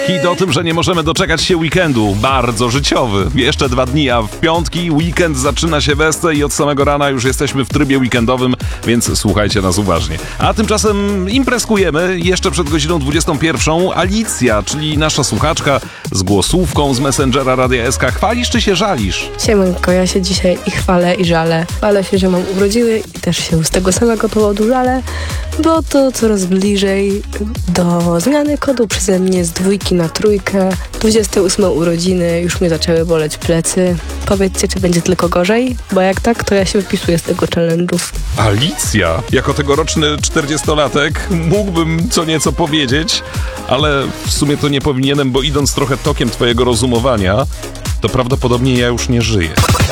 Hit o tym, że nie możemy doczekać się weekendu. Bardzo życiowy. Jeszcze 2 dni, a w piątki weekend zaczyna się wesce i od samego rana już jesteśmy w trybie weekendowym, więc słuchajcie nas uważnie. A tymczasem imprezkujemy. Jeszcze przed godziną 21. Alicja, czyli nasza słuchaczka z głosówką z Messengera Radia SK. Chwalisz czy się żalisz? Siemanko, ja się dzisiaj i chwalę i żalę. Chwalę się, że mam urodziny i też się z tego samego powodu żalę, bo to coraz bliżej do zmiany kodu przeze mnie z 2 na 3. 28 urodziny, już mnie zaczęły boleć plecy. Powiedzcie, czy będzie tylko gorzej? Bo jak tak, to ja się wypisuję z tego challenge'u. Alicja, jako tegoroczny 40-latek mógłbym co nieco powiedzieć, ale w sumie to nie powinienem, bo idąc trochę tokiem twojego rozumowania, to prawdopodobnie ja już nie żyję.